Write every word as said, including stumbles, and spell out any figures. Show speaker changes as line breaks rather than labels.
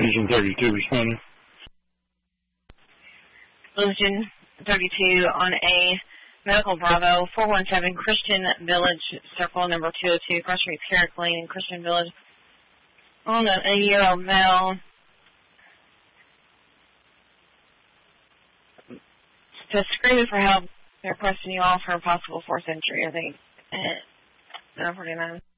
Legion thirty-two responding.
Legion thirty-two on a Medical Bravo, four one seven Christian Village, circle number two oh two, Cross Street, Carrick Lane in Christian Village. On an eight-year-old male. Just screaming for help. They're requesting you all for a possible forced entry, I think. nine forty-nine.